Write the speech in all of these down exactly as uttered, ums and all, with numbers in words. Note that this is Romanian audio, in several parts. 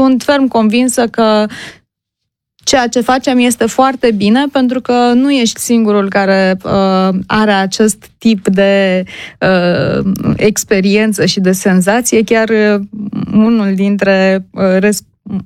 sunt ferm convinsă că ceea ce facem este foarte bine, pentru că nu ești singurul care uh, are acest tip de uh, experiență și de senzație. Chiar uh, unul dintre uh, res-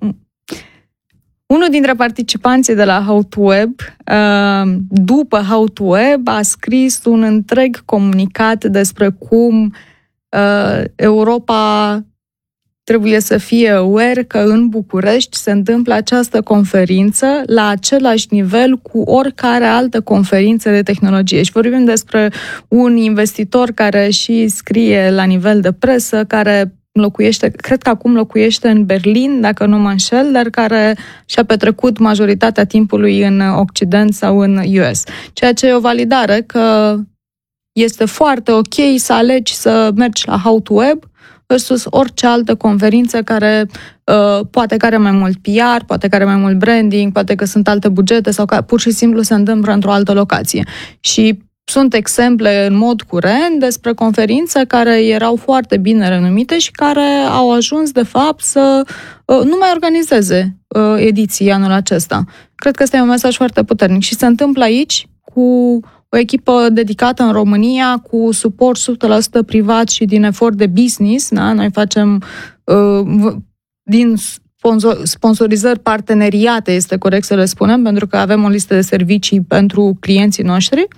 unul dintre participanții de la How to Web, uh, după How to Web, a scris un întreg comunicat despre cum uh, Europa trebuie să fie aware că în București se întâmplă această conferință la același nivel cu oricare altă conferință de tehnologie. Și vorbim despre un investitor care și scrie la nivel de presă, care locuiește, cred că acum locuiește în Berlin, dacă nu mă înșel, dar care și-a petrecut majoritatea timpului în Occident sau în U S. Ceea ce e o validare că este foarte ok să alegi să mergi la How to Web versus orice altă conferință care uh, poate că are mai mult P R, poate că are mai mult branding, poate că sunt alte bugete sau că pur și simplu se întâmplă într-o altă locație. Și sunt exemple în mod curent despre conferințe care erau foarte bine renumite și care au ajuns, de fapt, să uh, nu mai organizeze uh, ediții anul acesta. Cred că este un mesaj foarte puternic și se întâmplă aici cu o echipă dedicată în România, cu suport o sută la sută privat și din efort de business. Da? Noi facem uh, din sponsor, sponsorizări parteneriate, este corect să le spunem, pentru că avem o listă de servicii pentru clienții noștri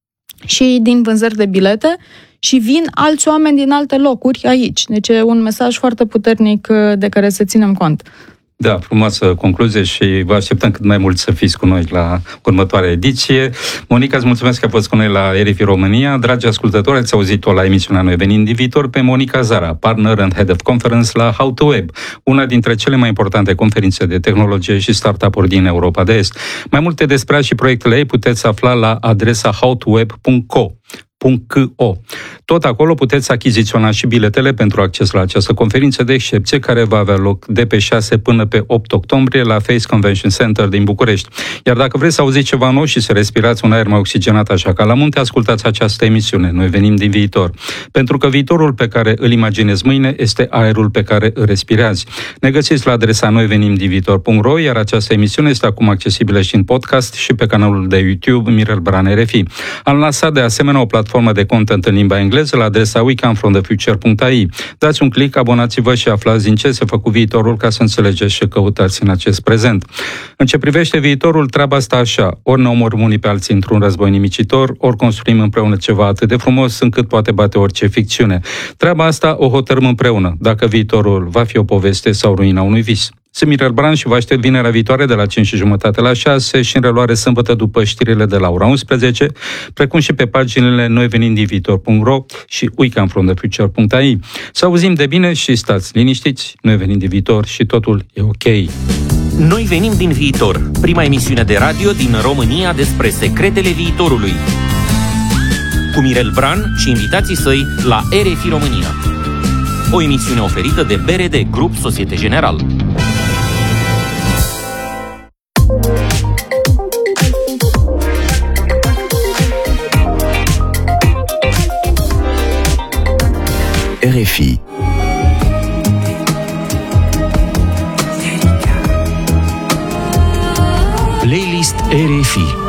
și din vânzări de bilete și vin alți oameni din alte locuri aici. Deci e un mesaj foarte puternic de care să ținem cont. Da, frumoasă concluzie și vă așteptăm cât mai mult să fiți cu noi la următoarea ediție. Monica, îți mulțumesc că ai fost cu noi la R F I România. Dragi ascultători, ați auzit-o la emisiunea Noi Venim din Viitor pe Monica Zara, partner and head of conference la How to Web, una dintre cele mai importante conferințe de tehnologie și startup-uri din Europa de Est. Mai multe despre ea și proiectele ei puteți afla la adresa how to web punct co. .co. Tot acolo puteți achiziționa și biletele pentru acces la această conferință de excepție care va avea loc de pe șase până pe opt octombrie la Face Convention Center din București. Iar dacă vreți să auziți ceva nou și să respirați un aer mai oxigenat așa ca la munte, ascultați această emisiune. Noi venim din viitor. Pentru că viitorul pe care îl imaginezi mâine este aerul pe care îl respirați. Ne găsiți la adresa noi venim din viitor punct ro, iar această emisiune este acum accesibilă și în podcast și pe canalul de YouTube Mirel Bran R F I. Am lansat de asemenea o platformă de content în limba engleză la adresa we come from the future punct a i. Dați un click, abonați-vă și aflați din ce se făcut viitorul ca să înțelegeți și căutați în acest prezent. În ce privește viitorul, treaba asta așa, ori ne omorâm unii pe alții într-un război nimicitor, ori construim împreună ceva atât de frumos încât poate bate orice ficțiune. Treaba asta o hotărâm împreună, dacă viitorul va fi o poveste sau ruina unui vis. Sunt Mirel Bran și vă aștept vinerea viitoare de la cinci și jumătate la șase și în reluare sâmbătă după știrile de la ora unsprezece, precum și pe paginile noi venim din viitor punct ro și we come from the future punct a i. Să auzim de bine și stați liniștiți, noi venim din viitor și totul e ok. Noi venim din viitor, prima emisiune de radio din România despre secretele viitorului. Cu Mirel Bran și invitații săi la R F I România. O emisiune oferită de B R D Grup Societe Generale. R F I. Playlist R F I.